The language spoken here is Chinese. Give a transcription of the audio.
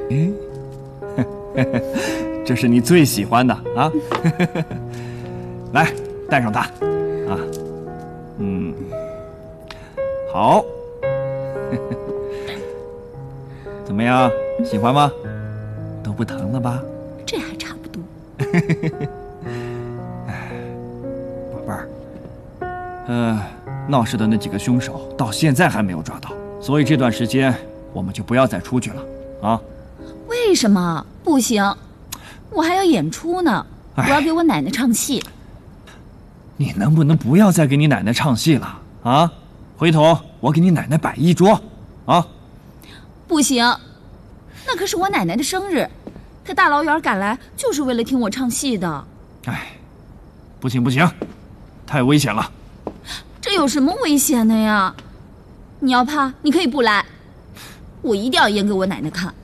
这是你最喜欢的啊！来，带上它啊。好。怎么样，喜欢吗？都不疼了吧？ 这还差不多。 宝贝儿，闹事的那几个凶手到现在还没有抓到，所以这段时间我们就不要再出去了啊。 为什么不行？我还要演出呢，我要给我奶奶唱戏。 你能不能不要再给你奶奶唱戏了啊？回头我给你奶奶摆一桌啊。 不行，那可是我奶奶的生日，她大老远赶来就是为了听我唱戏的。 不行不行，太危险了。 这有什么危险的呀？你要怕，你可以不来，我一定要演给我奶奶看。